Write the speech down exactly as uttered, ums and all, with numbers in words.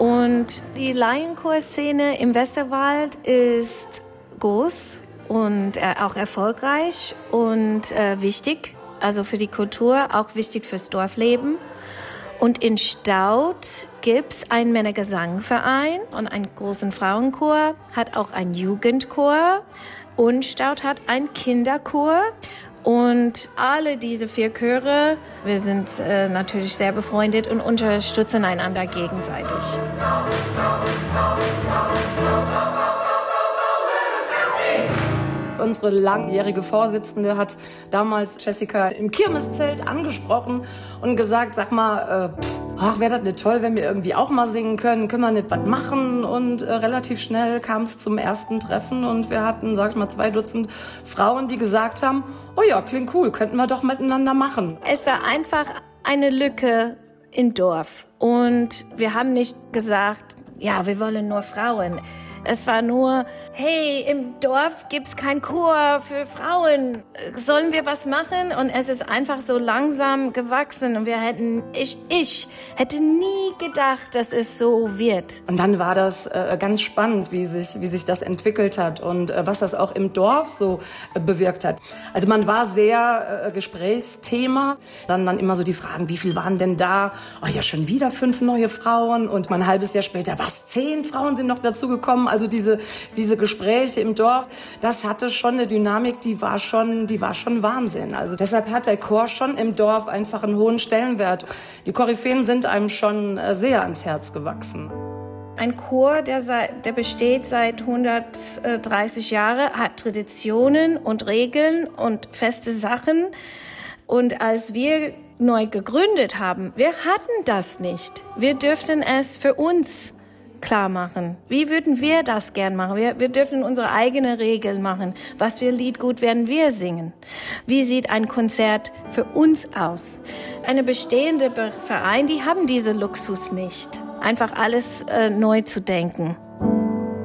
Und die Laienchorszene im Westerwald ist groß und äh, auch erfolgreich und äh, wichtig, also für die Kultur, auch wichtig fürs Dorfleben. Und in Staudt gibt es einen Männergesangverein und einen großen Frauenchor, hat auch einen Jugendchor und Staudt hat einen Kinderchor. Und alle diese vier Chöre, wir sind äh, natürlich sehr befreundet und unterstützen einander gegenseitig. Unsere langjährige Vorsitzende hat damals Jessica im Kirmeszelt angesprochen und gesagt, sag mal, äh, ach, wäre das nicht toll, wenn wir irgendwie auch mal singen können, können wir nicht was machen? Und äh, relativ schnell kam es zum ersten Treffen und wir hatten, sag ich mal, zwei Dutzend Frauen, die gesagt haben, oh ja, klingt cool, könnten wir doch miteinander machen. Es war einfach eine Lücke im Dorf und wir haben nicht gesagt, ja, wir wollen nur Frauen. Es war nur, hey, im Dorf gibt's keinen Chor für Frauen. Sollen wir was machen? Und es ist einfach so langsam gewachsen. Und wir hätten, ich, ich hätte nie gedacht, dass es so wird. Und dann war das äh, ganz spannend, wie sich, wie sich das entwickelt hat und äh, was das auch im Dorf so äh, bewirkt hat. Also man war sehr äh, Gesprächsthema. Dann, dann immer so die Fragen, wie viel waren denn da? Oh ja, schon wieder fünf neue Frauen. Und ein halbes Jahr später, was, zehn Frauen sind noch dazugekommen? Also diese, diese Gespräche im Dorf, das hatte schon eine Dynamik, die war schon, die war schon Wahnsinn. Also deshalb hat der Chor schon im Dorf einfach einen hohen Stellenwert. Die Koryphäen sind einem schon sehr ans Herz gewachsen. Ein Chor, der, seit, der besteht seit hundertdreißig Jahren, hat Traditionen und Regeln und feste Sachen. Und als wir neu gegründet haben, wir hatten das nicht. Wir dürften es für uns klar machen. Wie würden wir das gern machen? Wir, wir dürfen unsere eigenen Regeln machen. Was für ein Lied gut werden wir singen? Wie sieht ein Konzert für uns aus? Eine bestehende Verein, die haben diese Luxus nicht. Einfach alles äh, neu zu denken.